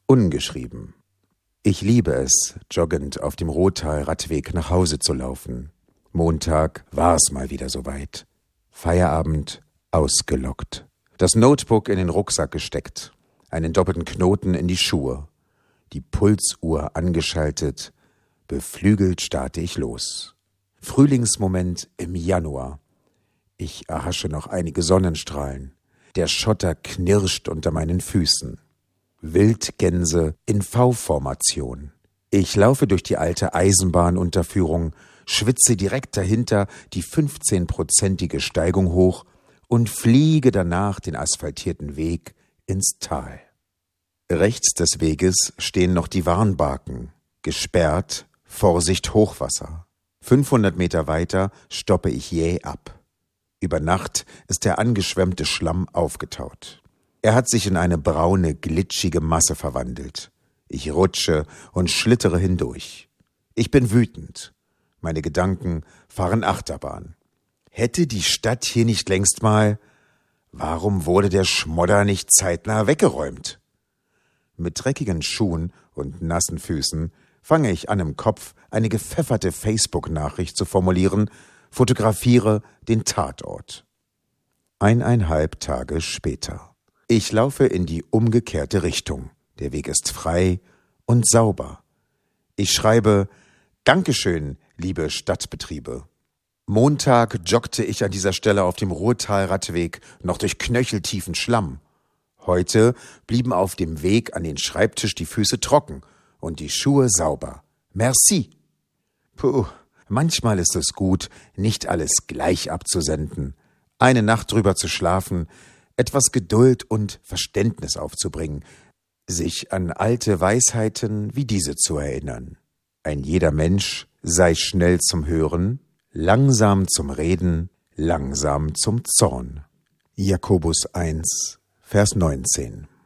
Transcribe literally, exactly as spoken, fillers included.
Ungeschrieben. Ich liebe es, joggend auf dem Rottal-Radweg nach Hause zu laufen. Montag war es mal wieder soweit. Feierabend ausgelockt. Das Notebook in den Rucksack gesteckt. Einen doppelten Knoten in die Schuhe. Die Pulsuhr angeschaltet. Beflügelt starte ich los. Frühlingsmoment im Januar. Ich erhasche noch einige Sonnenstrahlen. Der Schotter knirscht unter meinen Füßen. Wildgänse in V-Formation. Ich laufe durch die alte Eisenbahnunterführung, schwitze direkt dahinter die fünfzehnprozentige Steigung hoch und fliege danach den asphaltierten Weg ins Tal. Rechts des Weges stehen noch die Warnbarken. Gesperrt, Vorsicht Hochwasser. fünfhundert Meter weiter stoppe ich jäh ab. Über Nacht ist der angeschwemmte Schlamm aufgetaut. Er hat sich in eine braune, glitschige Masse verwandelt. Ich rutsche und schlittere hindurch. Ich bin wütend. Meine Gedanken fahren Achterbahn. Hätte die Stadt hier nicht längst mal... Warum wurde der Schmodder nicht zeitnah weggeräumt? Mit dreckigen Schuhen und nassen Füßen fange ich an, im Kopf eine gepfefferte Facebook-Nachricht zu formulieren, fotografiere den Tatort. Eineinhalb Tage später. Ich laufe in die umgekehrte Richtung. Der Weg ist frei und sauber. Ich schreibe: Dankeschön, liebe Stadtbetriebe. Montag joggte ich an dieser Stelle auf dem Ruhrtal-Radweg noch durch knöcheltiefen Schlamm. Heute blieben auf dem Weg an den Schreibtisch die Füße trocken und die Schuhe sauber. Merci. Puh, manchmal ist es gut, nicht alles gleich abzusenden. Eine Nacht drüber zu schlafen, etwas Geduld und Verständnis aufzubringen, sich an alte Weisheiten wie diese zu erinnern. Ein jeder Mensch sei schnell zum Hören, langsam zum Reden, langsam zum Zorn. Jakobus eins, Vers neunzehn.